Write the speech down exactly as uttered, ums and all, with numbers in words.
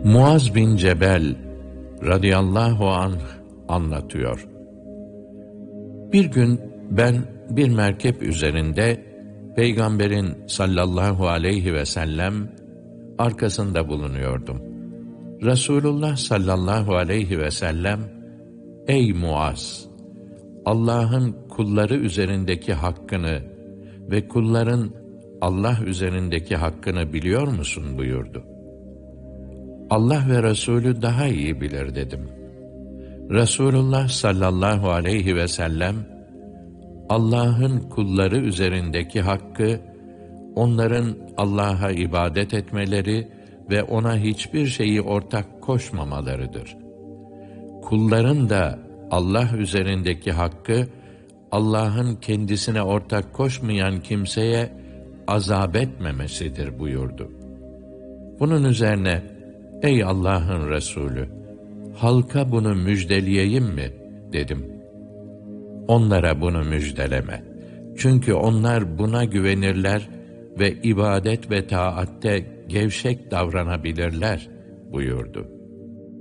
Muaz bin Cebel radıyallahu anh anlatıyor. Bir gün ben bir merkep üzerinde Peygamberin sallallahu aleyhi ve sellem arkasında bulunuyordum. Resulullah sallallahu aleyhi ve sellem, "Ey Muaz! Allah'ın kulları üzerindeki hakkını ve kulların Allah üzerindeki hakkını biliyor musun?" buyurdu. "Allah ve Resulü daha iyi bilir" dedim. Resulullah sallallahu aleyhi ve sellem, Allah'ın kulları üzerindeki hakkı, onların Allah'a ibadet etmeleri ve ona hiçbir şeyi ortak koşmamalarıdır. Kulların da Allah üzerindeki hakkı, Allah'ın kendisine ortak koşmayan kimseye azap etmemesidir buyurdu. Bunun üzerine, "Ey Allah'ın Resulü, halka bunu müjdeleyeyim mi?" dedim. "Onlara bunu müjdeleme. Çünkü onlar buna güvenirler ve ibadet ve taatte gevşek davranabilirler" buyurdu.